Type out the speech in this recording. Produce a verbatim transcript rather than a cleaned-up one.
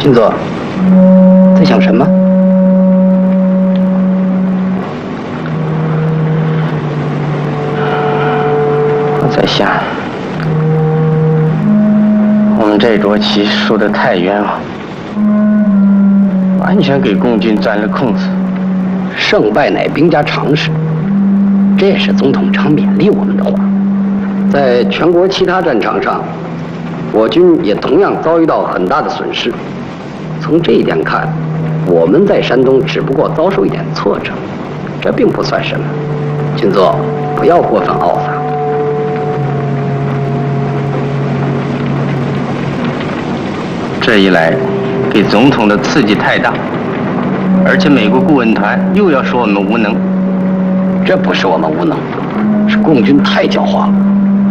金座，在想什么？ 我在想，我们这桌棋输得太冤枉，完全给共军钻了空子。 胜败乃兵家常事，这也是总统常勉励我们的话。在全国其他战场上，我军也同样遭遇到很大的损失。从这一点看，我们在山东只不过遭受一点挫折，这并不算什么。金座，不要过分懊丧。 这一来，给总统的刺激太大，而且美国顾问团又要说我们无能。 这不是我们无能，是共军太狡猾了。